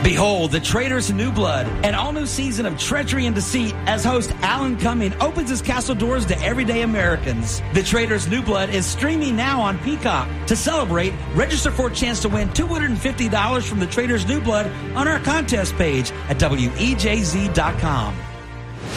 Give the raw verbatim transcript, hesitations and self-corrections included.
Behold, The Traitors New Blood, an all-new season of treachery and deceit as host Alan Cumming opens his castle doors to everyday Americans. The Traitors New Blood is streaming now on Peacock. To celebrate, register for a chance to win two hundred fifty dollars from The Traitors New Blood on our contest page at W E J Z dot com.